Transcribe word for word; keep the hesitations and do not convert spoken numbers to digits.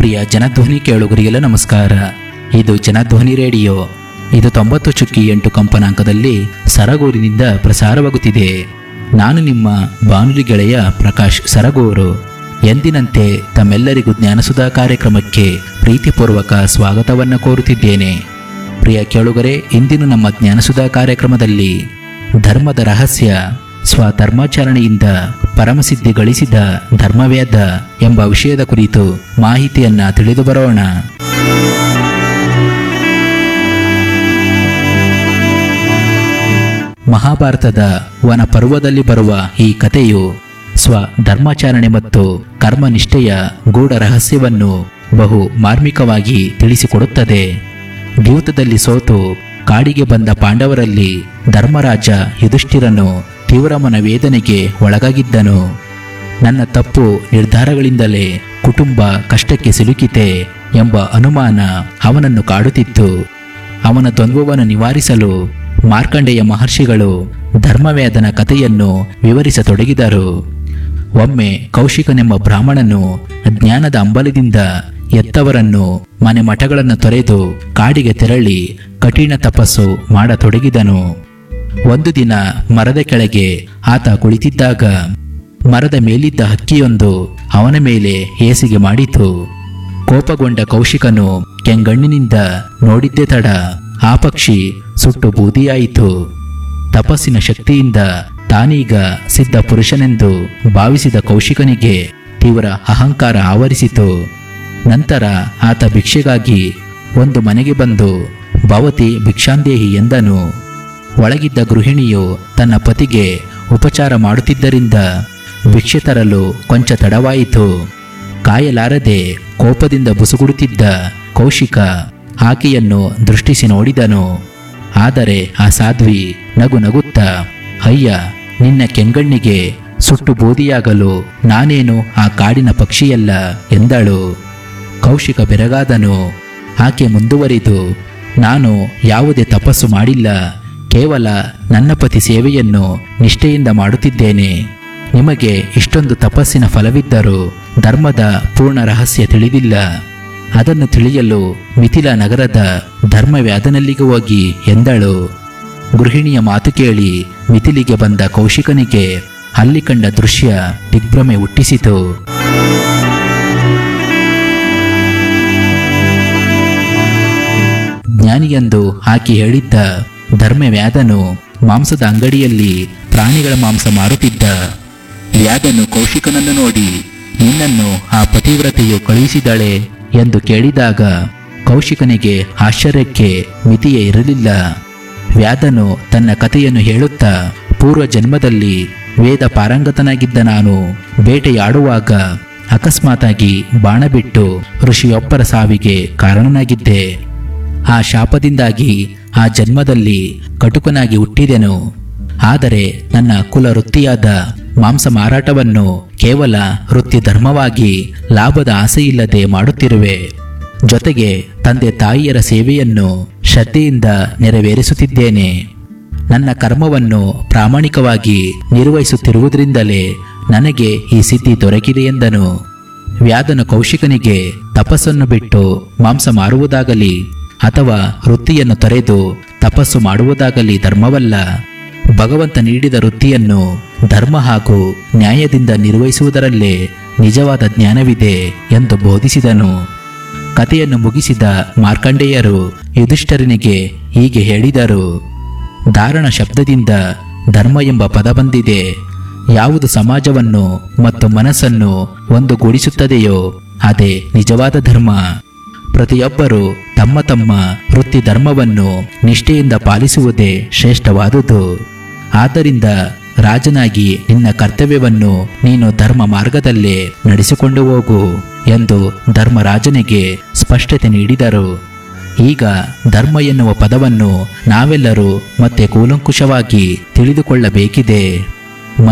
ಪ್ರಿಯ ಜನಧ್ವನಿ ಕೇಳುಗರಿಗೆಲ್ಲ ನಮಸ್ಕಾರ. ಇದು ಜನಧ್ವನಿ ರೇಡಿಯೋ. ಇದು ತೊಂಬತ್ತು ಚುಕ್ಕಿ ಎಂಟು ಕಂಪನಾಂಕದಲ್ಲಿ ಸರಗೂರಿನಿಂದ ಪ್ರಸಾರವಾಗುತ್ತಿದೆ. ನಾನು ನಿಮ್ಮ ಬಾನುಲಿ ಗೆಳೆಯ ಪ್ರಕಾಶ್ ಸರಗೂರು. ಎಂದಿನಂತೆ ತಮ್ಮೆಲ್ಲರಿಗೂ ಜ್ಞಾನಸುಧಾ ಕಾರ್ಯಕ್ರಮಕ್ಕೆ ಪ್ರೀತಿಪೂರ್ವಕ ಸ್ವಾಗತವನ್ನು ಕೋರುತ್ತಿದ್ದೇನೆ. ಪ್ರಿಯ ಕೇಳುಗರೆ, ಇಂದಿನ ನಮ್ಮ ಜ್ಞಾನಸುಧಾ ಕಾರ್ಯಕ್ರಮದಲ್ಲಿ ಧರ್ಮದ ರಹಸ್ಯ, ಸ್ವಧರ್ಮಾಚರಣೆಯಿಂದ ಪರಮಸಿದ್ಧಿ ಗಳಿಸಿದ ಧರ್ಮವೇದ ಎಂಬ ವಿಷಯದ ಕುರಿತು ಮಾಹಿತಿಯನ್ನ ತಿಳಿದು ಬರೋಣ. ಮಹಾಭಾರತದ ವನ ಪರ್ವದಲ್ಲಿ ಬರುವ ಈ ಕಥೆಯು ಸ್ವಧರ್ಮಾಚರಣೆ ಮತ್ತು ಕರ್ಮನಿಷ್ಠೆಯ ಗೂಢ ರಹಸ್ಯವನ್ನು ಬಹು ಮಾರ್ಮಿಕವಾಗಿ ತಿಳಿಸಿಕೊಡುತ್ತದೆ. ದ್ಯೂತದಲ್ಲಿ ಸೋತು ಕಾಡಿಗೆ ಬಂದ ಪಾಂಡವರಲ್ಲಿ ಧರ್ಮರಾಜ ಯುಧಿಷ್ಠಿರನು ತೀವ್ರ ಮನವೇದನೆಗೆ ಒಳಗಾಗಿದ್ದನು. ನನ್ನ ತಪ್ಪು ನಿರ್ಧಾರಗಳಿಂದಲೇ ಕುಟುಂಬ ಕಷ್ಟಕ್ಕೆ ಸಿಲುಕಿತೆ ಎಂಬ ಅನುಮಾನ ಅವನನ್ನು ಕಾಡುತ್ತಿತ್ತು. ಅವನ ದ್ವಂದ್ವವನ್ನು ನಿವಾರಿಸಲು ಮಾರ್ಕಂಡೇಯ ಮಹರ್ಷಿಗಳು ಧರ್ಮವೇದನ ಕಥೆಯನ್ನು ವಿವರಿಸತೊಡಗಿದರು. ಒಮ್ಮೆ ಕೌಶಿಕನೆಂಬ ಬ್ರಾಹ್ಮಣನು ಜ್ಞಾನದ ಅಂಬಲದಿಂದ ಎತ್ತವರನ್ನು ಮನೆ ಮಠಗಳನ್ನು ತೊರೆದು ಕಾಡಿಗೆ ತೆರಳಿ ಕಠಿಣ ತಪಸ್ಸು ಮಾಡತೊಡಗಿದನು. ಒಂದು ದಿನ ಮರದ ಕೆಳಗೆ ಆತ ಕುಳಿತಿದ್ದಾಗ ಮರದ ಮೇಲಿದ್ದ ಹಕ್ಕಿಯೊಂದು ಅವನ ಮೇಲೆ ಹೇಸಿಗೆ ಮಾಡಿತು. ಕೋಪಗೊಂಡ ಕೌಶಿಕನು ಕೆಂಗಣ್ಣಿನಿಂದ ನೋಡಿದ್ದೇ ತಡ ಆ ಪಕ್ಷಿ ಸುಟ್ಟು ಬೂದಿಯಾಯಿತು. ತಪಸ್ಸಿನ ಶಕ್ತಿಯಿಂದ ತಾನೀಗ ಸಿದ್ಧ ಪುರುಷನೆಂದು ಭಾವಿಸಿದ ಕೌಶಿಕನಿಗೆ ತೀವ್ರ ಅಹಂಕಾರ ಆವರಿಸಿತು. ನಂತರ ಆತ ಭಿಕ್ಷೆಗಾಗಿ ಒಂದು ಮನೆಗೆ ಬಂದು ಭವತಿ ಭಿಕ್ಷಾಂದೇಹಿ ಎಂದನು. ಒಳಗಿದ್ದ ಗೃಹಿಣಿಯು ತನ್ನ ಪತಿಗೆ ಉಪಚಾರ ಮಾಡುತ್ತಿದ್ದರಿಂದ ಭಿಕ್ಷೆ ತರಲು ಕೊಂಚ ತಡವಾಯಿತು. ಕಾಯಲಾರದೆ ಕೋಪದಿಂದ ಬುಸುಗುಡುತ್ತಿದ್ದ ಕೌಶಿಕ ಆಕೆಯನ್ನು ದೃಷ್ಟಿಸಿ ನೋಡಿದನು. ಆದರೆ ಆ ಸಾಧ್ವಿ ನಗು ನಗುತ್ತಾ, ಅಯ್ಯ, ನಿನ್ನ ಕೆಂಗಣ್ಣಿಗೆ ಸುಟ್ಟು ಬೂದಿಯಾಗಲು ನಾನೇನು ಆ ಕಾಡಿನ ಪಕ್ಷಿಯಲ್ಲ ಎಂದಳು. ಕೌಶಿಕ ಬೆರಗಾದನು. ಆಕೆ ಮುಂದುವರಿದು, ನಾನು ಯಾವುದೇ ತಪಸ್ಸು ಮಾಡಿಲ್ಲ, ಕೇವಲ ನನ್ನ ಪತಿ ಸೇವೆಯನ್ನು ನಿಷ್ಠೆಯಿಂದ ಮಾಡುತ್ತಿದ್ದೇನೆ. ನಿಮಗೆ ಇಷ್ಟೊಂದು ತಪಸ್ಸಿನ ಫಲವಿದ್ದರೂ ಧರ್ಮದ ಪೂರ್ಣ ರಹಸ್ಯ ತಿಳಿದಿಲ್ಲ. ಅದನ್ನು ತಿಳಿಯಲು ಮಿಥಿಲಾ ನಗರದ ಧರ್ಮವ್ಯಾದನಲ್ಲಿಗೆ ಹೋಗಿ ಎಂದಳು. ಗೃಹಿಣಿಯ ಮಾತು ಕೇಳಿ ಮಿಥಿಲಿಗೆ ಬಂದ ಕೌಶಿಕನಿಗೆ ಅಲ್ಲಿ ಕಂಡ ದೃಶ್ಯ ದಿಗ್ಭ್ರಮೆ ಹುಟ್ಟಿಸಿತು. ಜ್ಞಾನಿಯೆಂದು ಆಕೆ ಹೇಳಿದ್ದ ಧರ್ಮವ್ಯಾದನು ಮಾಂಸದ ಅಂಗಡಿಯಲ್ಲಿ ಪ್ರಾಣಿಗಳ ಮಾಂಸ ಮಾರುತ್ತಿದ್ದ. ವ್ಯಾದನು ಕೌಶಿಕನನ್ನು ನೋಡಿ, ನಿನ್ನನ್ನು ಆ ಪತಿವ್ರತೆಯು ಕಳುಹಿಸಿದಳೆ ಎಂದು ಕೇಳಿದಾಗ ಕೌಶಿಕನಿಗೆ ಆಶ್ಚರ್ಯಕ್ಕೆ ಮಿತಿಯೇ ಇರಲಿಲ್ಲ. ವ್ಯಾದನು ತನ್ನ ಕಥೆಯನ್ನು ಹೇಳುತ್ತಾ, ಪೂರ್ವ ಜನ್ಮದಲ್ಲಿ ವೇದ ಪಾರಂಗತನಾಗಿದ್ದ ನಾನು ಬೇಟೆಯಾಡುವಾಗ ಅಕಸ್ಮಾತಾಗಿ ಬಾಣ ಬಿಟ್ಟು ಋಷಿಯೊಬ್ಬರ ಸಾವಿಗೆ ಕಾರಣನಾಗಿದ್ದೆ. ಆ ಶಾಪದಿಂದಾಗಿ ಆ ಜನ್ಮದಲ್ಲಿ ಕಟುಕನಾಗಿ ಹುಟ್ಟಿದೆನು. ಆದರೆ ನನ್ನ ಕುಲ ವೃತ್ತಿಯಾದ ಮಾಂಸ ಮಾರಾಟವನ್ನು ಕೇವಲ ವೃತ್ತಿ ಧರ್ಮವಾಗಿ ಲಾಭದ ಆಸೆಯಿಲ್ಲದೆ ಮಾಡುತ್ತಿರುವೆ. ಜೊತೆಗೆ ತಂದೆ ತಾಯಿಯರ ಸೇವೆಯನ್ನು ಶ್ರದ್ಧೆಯಿಂದ ನೆರವೇರಿಸುತ್ತಿದ್ದೇನೆ. ನನ್ನ ಕರ್ಮವನ್ನು ಪ್ರಾಮಾಣಿಕವಾಗಿ ನಿರ್ವಹಿಸುತ್ತಿರುವುದರಿಂದಲೇ ನನಗೆ ಈ ಸಿದ್ಧಿ ದೊರಕಿದೆ ಎಂದನು. ವ್ಯಾದನು ಕೌಶಿಕನಿಗೆ ತಪಸ್ಸನ್ನು ಬಿಟ್ಟು ಮಾಂಸ ಮಾರುವುದಾಗಲಿ ಅಥವಾ ವೃತ್ತಿಯನ್ನು ತೊರೆದು ತಪಸ್ಸು ಮಾಡುವುದಾಗಲಿ ಧರ್ಮವಲ್ಲ. ಭಗವಂತ ನೀಡಿದ ವೃತ್ತಿಯನ್ನು ಧರ್ಮ ಹಾಗೂ ನ್ಯಾಯದಿಂದ ನಿರ್ವಹಿಸುವುದರಲ್ಲೇ ನಿಜವಾದ ಜ್ಞಾನವಿದೆ ಎಂದು ಬೋಧಿಸಿದನು. ಕಥೆಯನ್ನು ಮುಗಿಸಿದ ಮಾರ್ಕಂಡೇಯರು ಯುಧಿಷ್ಠಿರನಿಗೆ ಹೀಗೆ ಹೇಳಿದರು. ಧಾರಣ ಶಬ್ದದಿಂದ ಧರ್ಮ ಎಂಬ ಪದ ಬಂದಿದೆ. ಯಾವುದು ಸಮಾಜವನ್ನು ಮತ್ತು ಮನಸ್ಸನ್ನು ಒಂದುಗೂಡಿಸುತ್ತದೆಯೋ ಅದೇ ನಿಜವಾದ ಧರ್ಮ. ಪ್ರತಿಯೊಬ್ಬರೂ ತಮ್ಮ ತಮ್ಮ ವೃತ್ತಿ ಧರ್ಮವನ್ನು ನಿಷ್ಠೆಯಿಂದ ಪಾಲಿಸುವುದೇ ಶ್ರೇಷ್ಠವಾದುದು. ಆದ್ದರಿಂದ ರಾಜನಾಗಿ ನಿನ್ನ ಕರ್ತವ್ಯವನ್ನು ನೀನು ಧರ್ಮ ಮಾರ್ಗದಲ್ಲೇ ನಡೆಸಿಕೊಂಡು ಹೋಗು ಎಂದು ಧರ್ಮರಾಜನಿಗೆ ಸ್ಪಷ್ಟತೆ ನೀಡಿದರು. ಈಗ ಧರ್ಮ ಎನ್ನುವ ಪದವನ್ನು ನಾವೆಲ್ಲರೂ ಮತ್ತೆ ಕೂಲಂಕುಷವಾಗಿ ತಿಳಿದುಕೊಳ್ಳಬೇಕಿದೆ.